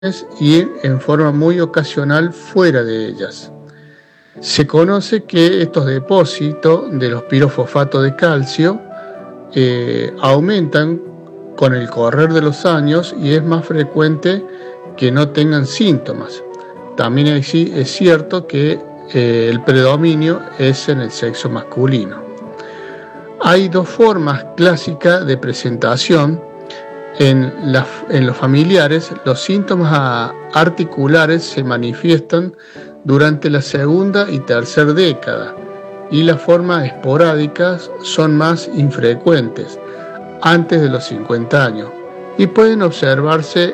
y en forma muy ocasional fuera de ellas. Se conoce que estos depósitos de los pirofosfatos de calcio aumentan con el correr de los años y es más frecuente que no tengan síntomas. También es cierto que el predominio es en el sexo masculino. Hay dos formas clásicas de presentación. En los familiares, los síntomas articulares se manifiestan durante la segunda y tercera década y las formas esporádicas son más infrecuentes antes de los 50 años y pueden observarse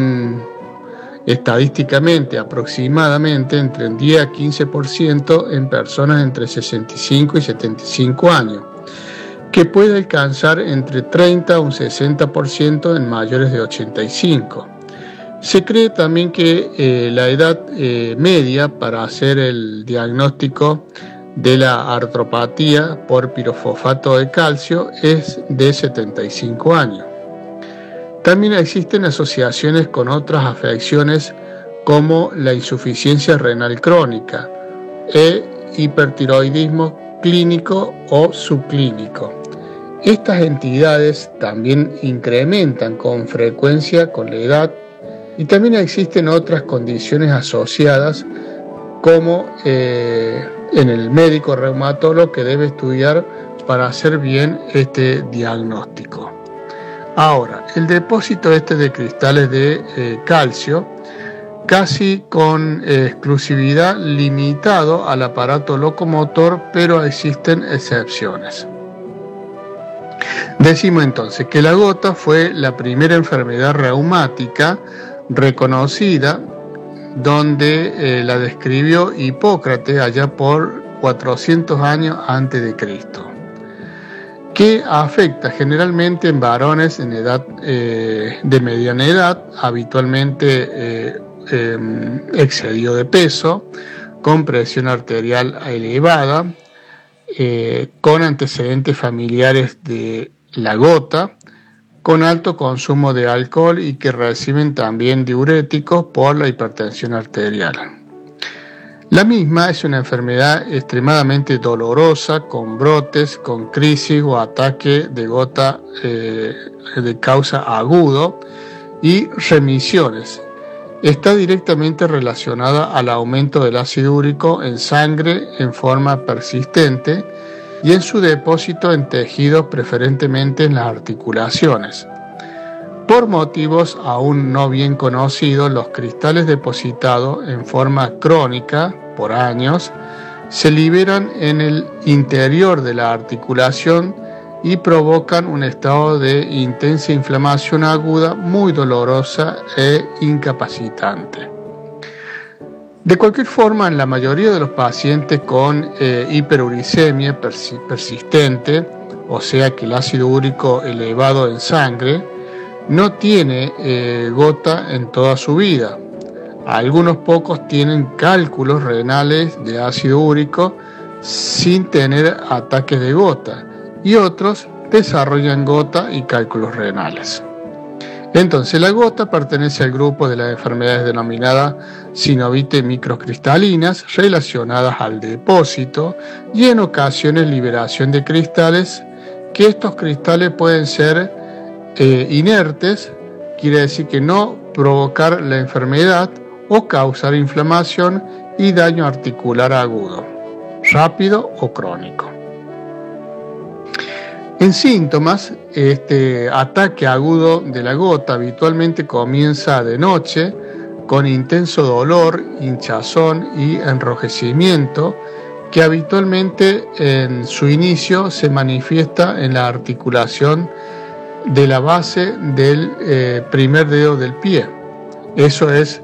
estadísticamente aproximadamente entre un 10 a 15% en personas entre 65 y 75 años, que puede alcanzar entre 30 a un 60% en mayores de 85. Se cree también que la edad media para hacer el diagnóstico de la artropatía por pirofosfato de calcio es de 75 años. También existen asociaciones con otras afecciones como la insuficiencia renal crónica e hipertiroidismo clínico o subclínico. Estas entidades también incrementan con frecuencia con la edad y también existen otras condiciones asociadas como en el médico reumatólogo que debe estudiar para hacer bien este diagnóstico. Ahora, el depósito de cristales de calcio casi con exclusividad limitado al aparato locomotor, pero existen excepciones. Decimos entonces que la gota fue la primera enfermedad reumática reconocida, donde la describió Hipócrates allá por 400 años antes de Cristo, que afecta generalmente en varones en edad de mediana edad, habitualmente excedido de peso, con presión arterial elevada, con antecedentes familiares de la gota, con alto consumo de alcohol y que reciben también diuréticos por la hipertensión arterial. La misma es una enfermedad extremadamente dolorosa, con brotes, con crisis o ataque de gota de causa agudo y remisiones. Está directamente relacionada al aumento del ácido úrico en sangre en forma persistente y en su depósito en tejidos, preferentemente en las articulaciones. Por motivos aún no bien conocidos, los cristales depositados en forma crónica por años se liberan en el interior de la articulación y provocan un estado de intensa inflamación aguda muy dolorosa e incapacitante. De cualquier forma, en la mayoría de los pacientes con hiperuricemia persistente, o sea que el ácido úrico elevado en sangre, no tiene gota en toda su vida. Algunos pocos tienen cálculos renales de ácido úrico sin tener ataques de gota y otros desarrollan gota y cálculos renales. Entonces, la gota pertenece al grupo de las enfermedades denominadas sinovitis microcristalinas relacionadas al depósito y en ocasiones liberación de cristales, que estos cristales pueden ser inertes, quiere decir que no provocar la enfermedad o causar inflamación y daño articular agudo, rápido o crónico. En síntomas, este ataque agudo de la gota habitualmente comienza de noche con intenso dolor, hinchazón y enrojecimiento que habitualmente en su inicio se manifiesta en la articulación de la base del primer dedo del pie. Eso es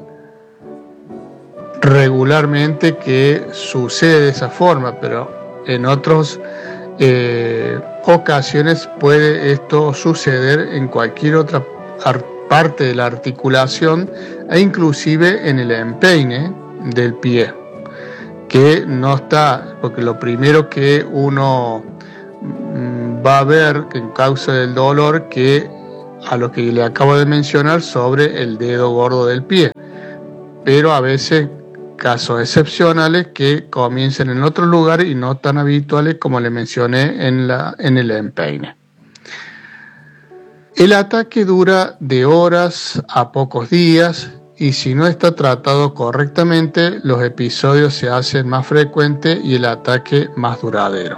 regularmente que sucede de esa forma, pero en otras ocasiones puede esto suceder en cualquier otra parte de la articulación e inclusive en el empeine del pie, que no está, porque lo primero que uno va a ver que en causa del dolor que a lo que le acabo de mencionar sobre el dedo gordo del pie, pero a veces casos excepcionales que comiencen en otro lugar y no tan habituales como le mencioné en el empeine. El ataque dura de horas a pocos días y si no está tratado correctamente, los episodios se hacen más frecuentes y el ataque más duradero.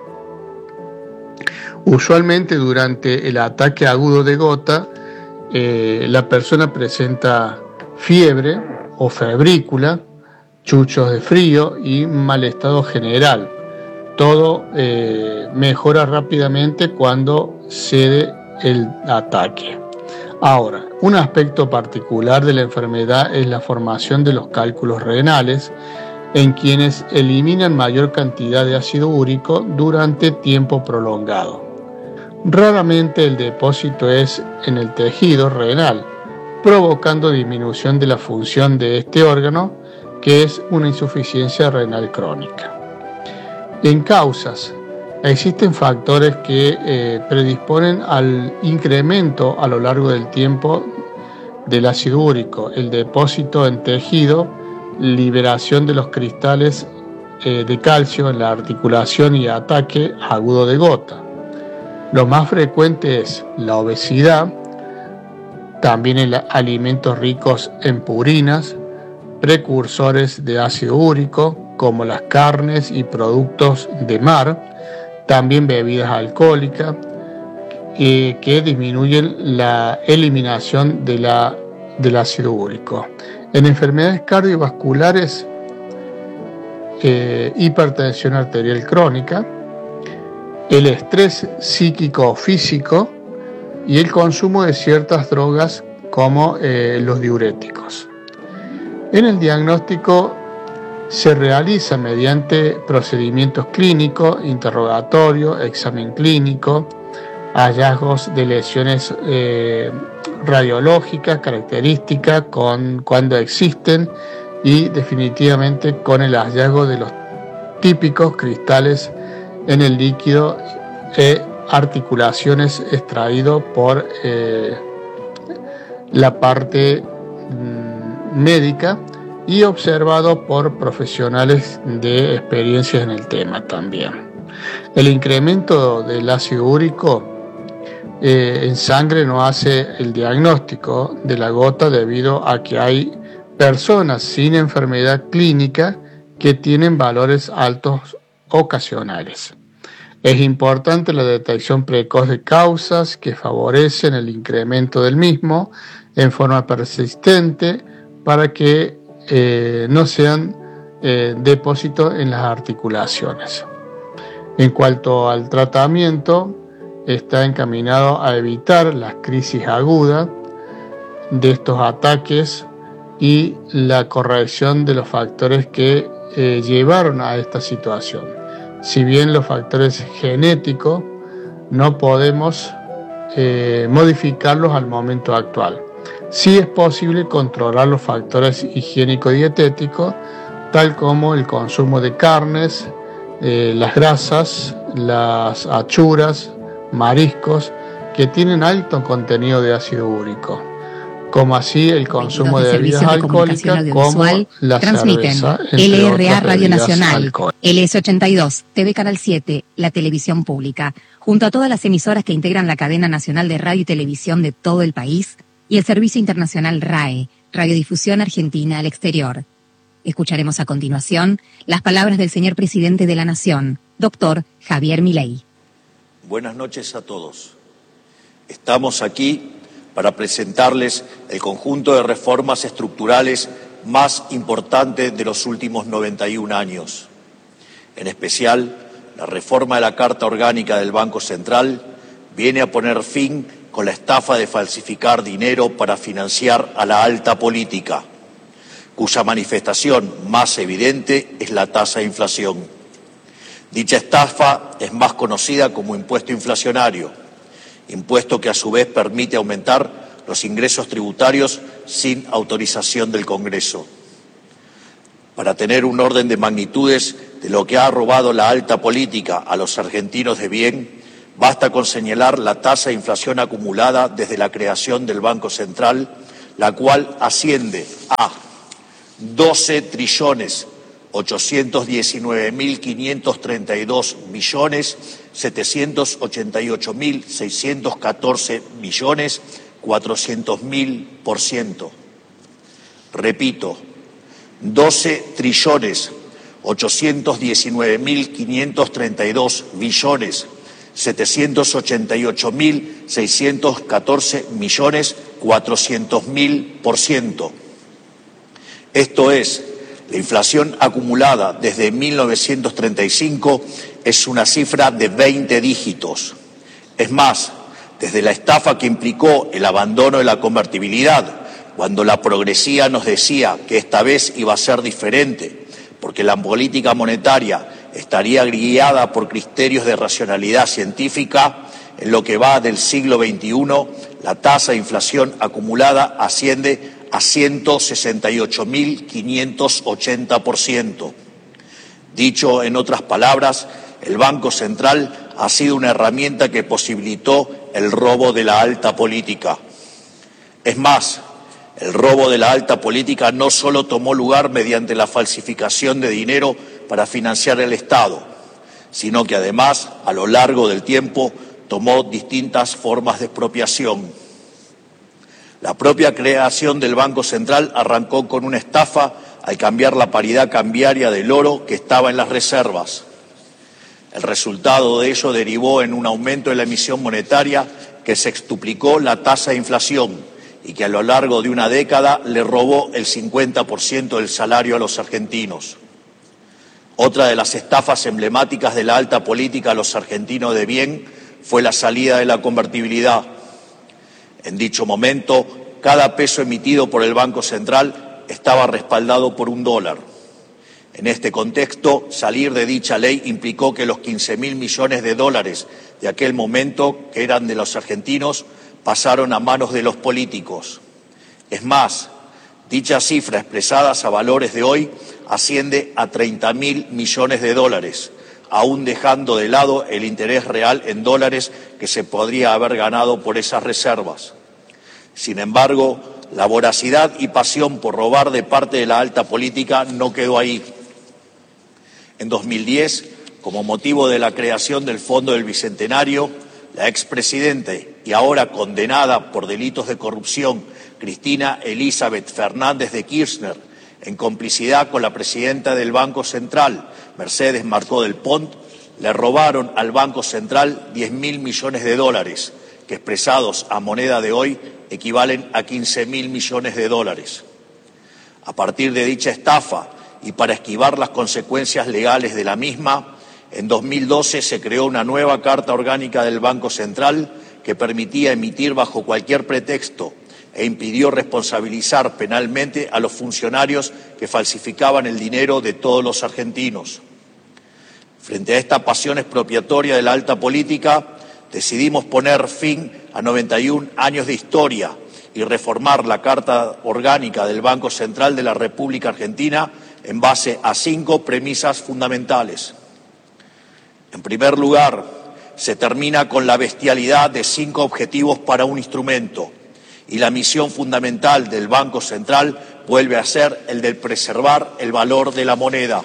Usualmente durante el ataque agudo de gota, la persona presenta fiebre o febrícula, chuchos de frío y mal estado general. Todo mejora rápidamente cuando cede el ataque. Ahora, un aspecto particular de la enfermedad es la formación de los cálculos renales en quienes eliminan mayor cantidad de ácido úrico durante tiempo prolongado. Raramente el depósito es en el tejido renal, provocando disminución de la función de este órgano, que es una insuficiencia renal crónica. En causas, existen factores que predisponen al incremento a lo largo del tiempo del ácido úrico, el depósito en tejido, liberación de los cristales de calcio en la articulación y ataque agudo de gota. Lo más frecuente es la obesidad, también en alimentos ricos en purinas, precursores de ácido úrico como las carnes y productos de mar, también bebidas alcohólicas que disminuyen la eliminación del ácido úrico. En enfermedades cardiovasculares, hipertensión arterial crónica, el estrés psíquico o físico y el consumo de ciertas drogas como los diuréticos. En el diagnóstico se realiza mediante procedimientos clínicos, interrogatorio, examen clínico, hallazgos de lesiones radiológicas, características cuando existen y definitivamente con el hallazgo de los típicos cristales en el líquido e articulaciones extraídos por la parte médica y observado por profesionales de experiencias en el tema también. El incremento del ácido úrico en sangre no hace el diagnóstico de la gota debido a que hay personas sin enfermedad clínica que tienen valores altos ocasionales. Es importante la detección precoz de causas que favorecen el incremento del mismo en forma persistente para que no sean depósitos en las articulaciones. En cuanto al tratamiento, está encaminado a evitar las crisis agudas de estos ataques y la corrección de los factores que llevaron a esta situación. Si bien los factores genéticos no podemos modificarlos al momento actual, sí es posible controlar los factores higiénico-dietéticos, tal como el consumo de carnes, las grasas, las achuras, mariscos, que tienen alto contenido de ácido úrico, como así el consumo de bebidas alcohólicas como la cerveza, LRA Radio Nacional, LS82, TV Canal 7, la televisión pública, junto a todas las emisoras que integran la cadena nacional de radio y televisión de todo el país, y el servicio internacional RAE, Radiodifusión Argentina al Exterior. Escucharemos a continuación las palabras del señor presidente de la Nación, doctor Javier Milei. Buenas noches a todos. Estamos aquí para presentarles el conjunto de reformas estructurales más importantes de los últimos 91 años. En especial, la reforma de la Carta Orgánica del Banco Central viene a poner fin con la estafa de falsificar dinero para financiar a la alta política, cuya manifestación más evidente es la tasa de inflación. Dicha estafa es más conocida como impuesto inflacionario, impuesto que a su vez permite aumentar los ingresos tributarios sin autorización del Congreso. Para tener un orden de magnitudes de lo que ha robado la alta política a los argentinos de bien, Basta con señalar la tasa de inflación acumulada desde la creación del Banco Central, la cual asciende a 12.819.532.714.400.000%. Repito, 12.819.532.714.400.000%. Esto es, la inflación acumulada desde 1935 es una cifra de 20 dígitos. Es más, desde la estafa que implicó el abandono de la convertibilidad, cuando la progresía nos decía que esta vez iba a ser diferente, porque la política monetaria estaría guiada por criterios de racionalidad científica, en lo que va del siglo XXI, la tasa de inflación acumulada asciende a 168.580%. Dicho en otras palabras, el Banco Central ha sido una herramienta que posibilitó el robo de la alta política. Es más, el robo de la alta política no solo tomó lugar mediante la falsificación de dinero para financiar el Estado, sino que además, a lo largo del tiempo, tomó distintas formas de expropiación. La propia creación del Banco Central arrancó con una estafa al cambiar la paridad cambiaria del oro que estaba en las reservas. El resultado de ello derivó en un aumento de la emisión monetaria que sextuplicó la tasa de inflación y que a lo largo de una década le robó el 50% del salario a los argentinos. Otra de las estafas emblemáticas de la alta política a los argentinos de bien fue la salida de la convertibilidad. En dicho momento, cada peso emitido por el Banco Central estaba respaldado por $1. En este contexto, salir de dicha ley implicó que los 15.000 millones de dólares de aquel momento, que eran de los argentinos, pasaron a manos de los políticos. Es más, dicha cifra expresada a valores de hoy asciende a 30.000 millones de dólares, aún dejando de lado el interés real en dólares que se podría haber ganado por esas reservas. Sin embargo, la voracidad y pasión por robar de parte de la alta política no quedó ahí. En 2010, como motivo de la creación del Fondo del Bicentenario, la expresidenta y ahora condenada por delitos de corrupción, Cristina Elizabeth Fernández de Kirchner, en complicidad con la presidenta del Banco Central, Mercedes Marcó del Pont, le robaron al Banco Central 10.000 millones de dólares, que expresados a moneda de hoy equivalen a 15.000 millones de dólares. A partir de dicha estafa y para esquivar las consecuencias legales de la misma, en 2012 se creó una nueva Carta Orgánica del Banco Central que permitía emitir bajo cualquier pretexto e impidió responsabilizar penalmente a los funcionarios que falsificaban el dinero de todos los argentinos. Frente a esta pasión expropiatoria de la alta política, decidimos poner fin a 91 años de historia y reformar la Carta Orgánica del Banco Central de la República Argentina en base a 5 premisas fundamentales. En primer lugar, se termina con la bestialidad de 5 objetivos para un instrumento y la misión fundamental del Banco Central vuelve a ser el de preservar el valor de la moneda.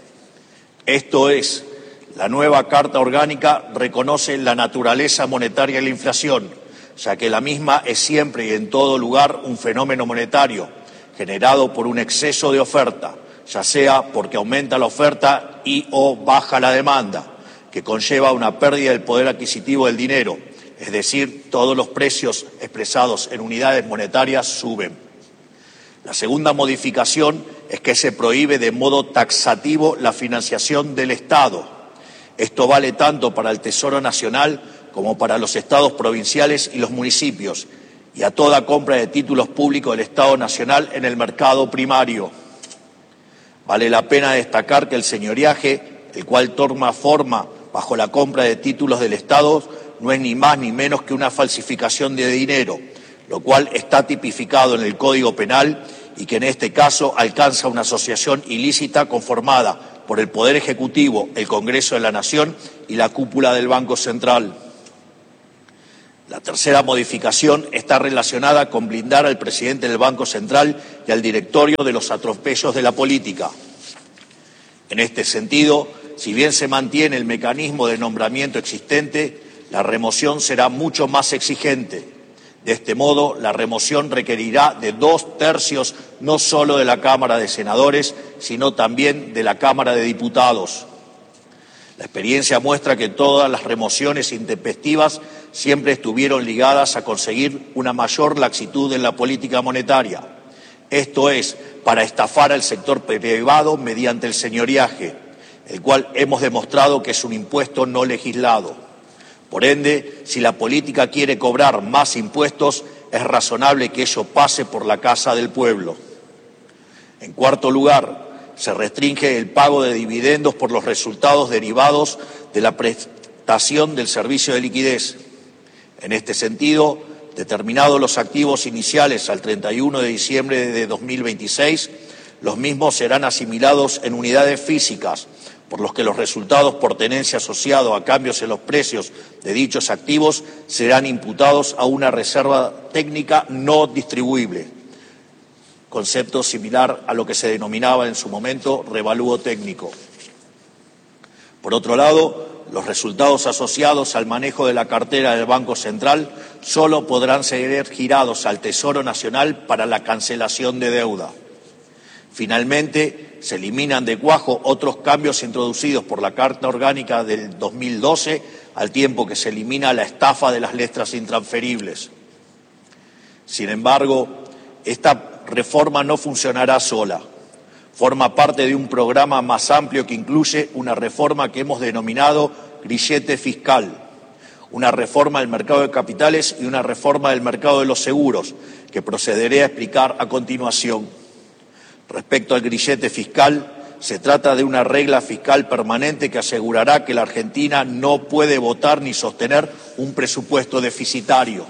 Esto es, la nueva Carta Orgánica reconoce la naturaleza monetaria de la inflación, ya que la misma es siempre y en todo lugar un fenómeno monetario generado por un exceso de oferta, ya sea porque aumenta la oferta y o baja la demanda, que conlleva una pérdida del poder adquisitivo del dinero, es decir, todos los precios expresados en unidades monetarias suben. La segunda modificación es que se prohíbe de modo taxativo la financiación del Estado. Esto vale tanto para el Tesoro Nacional como para los estados provinciales y los municipios, y a toda compra de títulos públicos del Estado Nacional en el mercado primario. Vale la pena destacar que el señoriaje, el cual toma forma bajo la compra de títulos del Estado, no es ni más ni menos que una falsificación de dinero, lo cual está tipificado en el Código Penal y que en este caso alcanza una asociación ilícita conformada por el Poder Ejecutivo, el Congreso de la Nación y la cúpula del Banco Central. La tercera modificación está relacionada con blindar al presidente del Banco Central y al directorio de los atropellos de la política. En este sentido, si bien se mantiene el mecanismo de nombramiento existente, la remoción será mucho más exigente. De este modo, la remoción requerirá de 2/3 no solo de la Cámara de Senadores, sino también de la Cámara de Diputados. La experiencia muestra que todas las remociones intempestivas siempre estuvieron ligadas a conseguir una mayor laxitud en la política monetaria. Esto es, para estafar al sector privado mediante el señoriaje, el cual hemos demostrado que es un impuesto no legislado. Por ende, si la política quiere cobrar más impuestos, es razonable que ello pase por la casa del pueblo. En cuarto lugar, se restringe el pago de dividendos por los resultados derivados de la prestación del servicio de liquidez. En este sentido, determinados los activos iniciales al 31 de diciembre de 2026, los mismos serán asimilados en unidades físicas, por los que los resultados por tenencia asociados a cambios en los precios de dichos activos serán imputados a una reserva técnica no distribuible, concepto similar a lo que se denominaba en su momento revalúo técnico. Por otro lado, los resultados asociados al manejo de la cartera del Banco Central solo podrán ser girados al Tesoro Nacional para la cancelación de deuda. Finalmente, se eliminan de cuajo otros cambios introducidos por la Carta Orgánica del 2012, al tiempo que se elimina la estafa de las letras intransferibles. Sin embargo, esta reforma no funcionará sola. Forma parte de un programa más amplio que incluye una reforma que hemos denominado grillete fiscal, una reforma del mercado de capitales y una reforma del mercado de los seguros, que procederé a explicar a continuación. Respecto al grillete fiscal, se trata de una regla fiscal permanente que asegurará que la Argentina no puede votar ni sostener un presupuesto deficitario.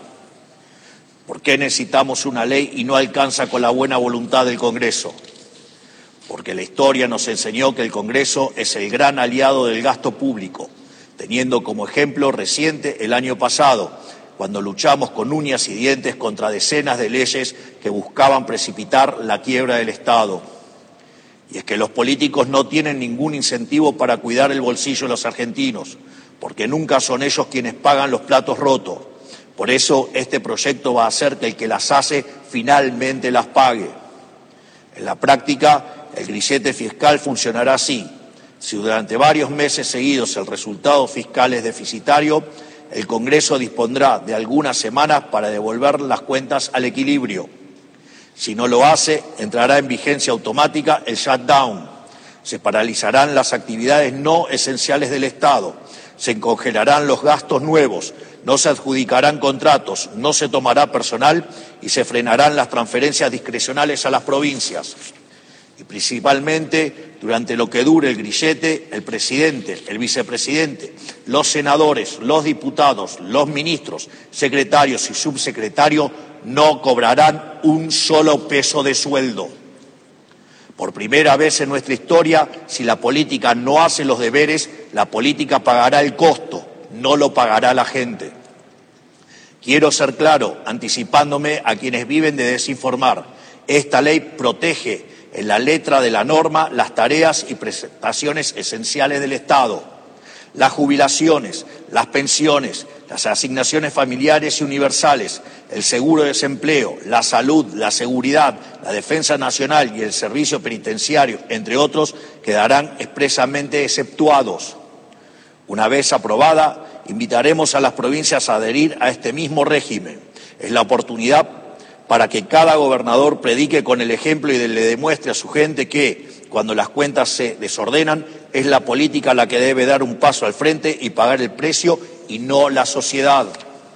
¿Por qué necesitamos una ley y no alcanza con la buena voluntad del Congreso? Porque la historia nos enseñó que el Congreso es el gran aliado del gasto público, teniendo como ejemplo reciente el año pasado, cuando luchamos con uñas y dientes contra decenas de leyes que buscaban precipitar la quiebra del Estado. Y es que los políticos no tienen ningún incentivo para cuidar el bolsillo de los argentinos, porque nunca son ellos quienes pagan los platos rotos. Por eso este proyecto va a hacer que el que las hace finalmente las pague. En la práctica, el grillete fiscal funcionará así. Si durante varios meses seguidos el resultado fiscal es deficitario, el Congreso dispondrá de algunas semanas para devolver las cuentas al equilibrio. Si no lo hace, entrará en vigencia automática el shutdown. Se paralizarán las actividades no esenciales del Estado, se congelarán los gastos nuevos, no se adjudicarán contratos, no se tomará personal y se frenarán las transferencias discrecionales a las provincias. Y principalmente, durante lo que dure el grillete, el presidente, el vicepresidente, los senadores, los diputados, los ministros, secretarios y subsecretarios no cobrarán un solo peso de sueldo. Por primera vez en nuestra historia, si la política no hace los deberes, la política pagará el costo, no lo pagará la gente. Quiero ser claro, anticipándome a quienes viven de desinformar. Esta ley protege en la letra de la norma las tareas y prestaciones esenciales del Estado, las jubilaciones, las pensiones, las asignaciones familiares y universales, el seguro de desempleo, la salud, la seguridad, la defensa nacional y el servicio penitenciario, entre otros, quedarán expresamente exceptuados. Una vez aprobada, invitaremos a las provincias a adherir a este mismo régimen. Es la oportunidad para que cada gobernador predique con el ejemplo y le demuestre a su gente que, cuando las cuentas se desordenan, es la política la que debe dar un paso al frente y pagar el precio y no la sociedad.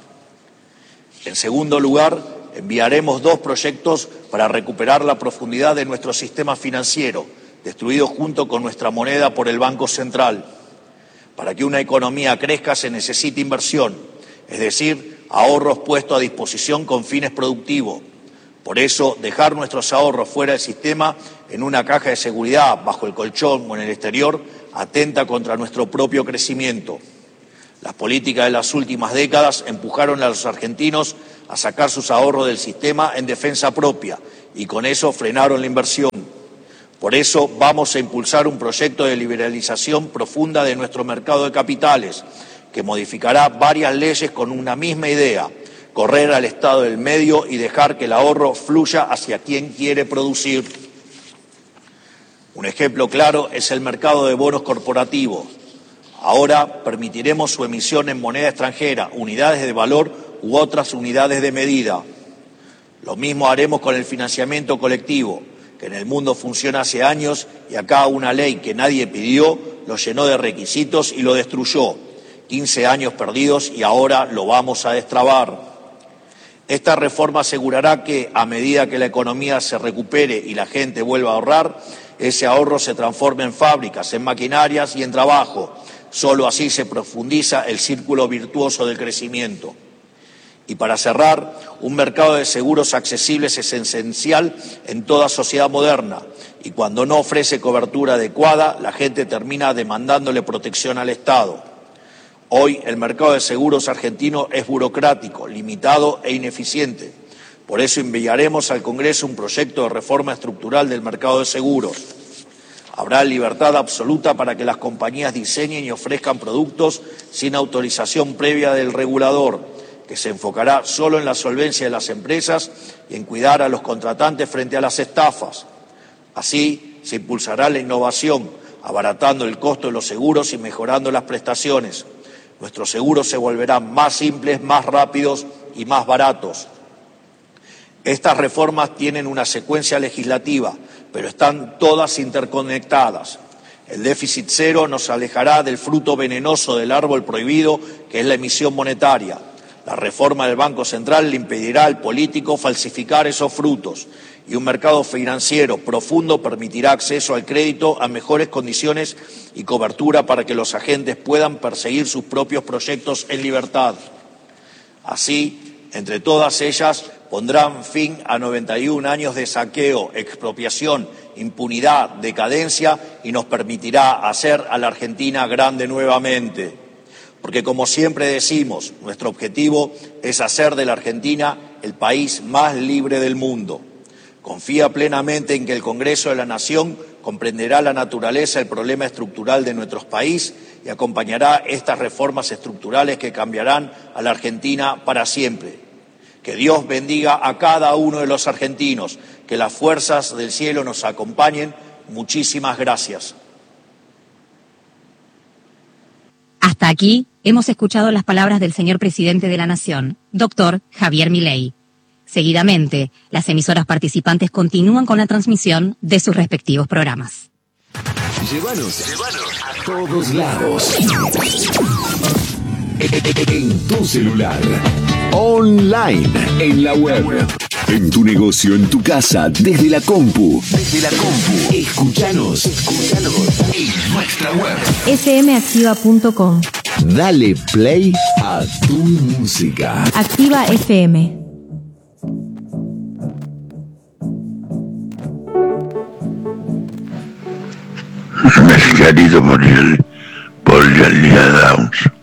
En segundo lugar, enviaremos 2 proyectos para recuperar la profundidad de nuestro sistema financiero, destruido junto con nuestra moneda por el Banco Central. Para que una economía crezca se necesita inversión, es decir, ahorros puestos a disposición con fines productivos. Por eso, dejar nuestros ahorros fuera del sistema, en una caja de seguridad, bajo el colchón o en el exterior, atenta contra nuestro propio crecimiento. Las políticas de las últimas décadas empujaron a los argentinos a sacar sus ahorros del sistema en defensa propia y con eso frenaron la inversión. Por eso vamos a impulsar un proyecto de liberalización profunda de nuestro mercado de capitales, que modificará varias leyes con una misma idea: correr al Estado del medio y dejar que el ahorro fluya hacia quien quiere producir. Un ejemplo claro es el mercado de bonos corporativos. Ahora permitiremos su emisión en moneda extranjera, unidades de valor u otras unidades de medida. Lo mismo haremos con el financiamiento colectivo, que en el mundo funciona hace años y acá una ley que nadie pidió lo llenó de requisitos y lo destruyó. 15 años perdidos y ahora lo vamos a destrabar. Esta reforma asegurará que, a medida que la economía se recupere y la gente vuelva a ahorrar, ese ahorro se transforme en fábricas, en maquinarias y en trabajo. Solo así se profundiza el círculo virtuoso del crecimiento. Y para cerrar, un mercado de seguros accesibles es esencial en toda sociedad moderna, y cuando no ofrece cobertura adecuada, la gente termina demandándole protección al Estado. Hoy el mercado de seguros argentino es burocrático, limitado e ineficiente. Por eso enviaremos al Congreso un proyecto de reforma estructural del mercado de seguros. Habrá libertad absoluta para que las compañías diseñen y ofrezcan productos sin autorización previa del regulador, que se enfocará solo en la solvencia de las empresas y en cuidar a los contratantes frente a las estafas. Así se impulsará la innovación, abaratando el costo de los seguros y mejorando las prestaciones. Nuestros seguros se volverán más simples, más rápidos y más baratos. Estas reformas tienen una secuencia legislativa, pero están todas interconectadas. El déficit cero nos alejará del fruto venenoso del árbol prohibido, que es la emisión monetaria. La reforma del Banco Central le impedirá al político falsificar esos frutos, y un mercado financiero profundo permitirá acceso al crédito a mejores condiciones y cobertura para que los agentes puedan perseguir sus propios proyectos en libertad. Así, entre todas ellas, pondrán fin a 91 años de saqueo, expropiación, impunidad, decadencia y nos permitirá hacer a la Argentina grande nuevamente. Porque, como siempre decimos, nuestro objetivo es hacer de la Argentina el país más libre del mundo. Confía plenamente en que el Congreso de la Nación comprenderá la naturaleza del problema estructural de nuestro país y acompañará estas reformas estructurales que cambiarán a la Argentina para siempre. Que Dios bendiga a cada uno de los argentinos, que las fuerzas del cielo nos acompañen. Muchísimas gracias. Hasta aquí hemos escuchado las palabras del señor presidente de la Nación, doctor Javier Milei. Seguidamente, las emisoras participantes continúan con la transmisión de sus respectivos programas. Llévanos a todos lados. En tu celular, online, en la web, en tu negocio, en tu casa, desde la compu. Escúchanos en nuestra web. fmactiva.com. Dale play a tu música. Activa FM. Me he querido morir por Yelena Downs.